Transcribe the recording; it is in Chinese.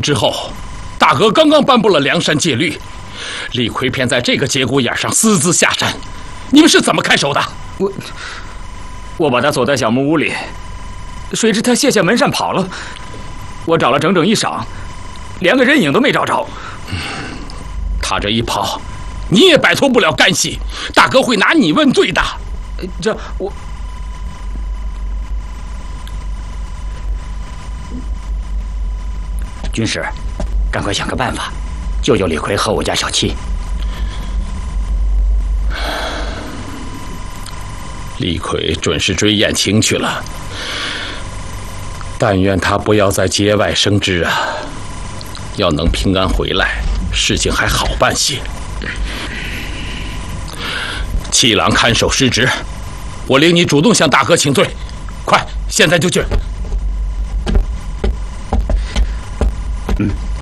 之后，大哥刚刚颁布了梁山戒律，李逵偏在这个节骨眼上私自下山，你们是怎么看守的？ 我把他锁在小木屋里，谁知他卸下门扇跑了，我找了整整1晌，连个人影都没找着。 他这一跑，你也摆脱不了干系，大哥会拿你问罪的。 这我。军师，赶快想个办法，救救李逵和我家小七。 李逵准是追燕青去了，但愿他不要在节外生枝啊！要能平安回来，事情还好办些。七郎看守失职，我令你主动向大哥请罪，快，现在就去。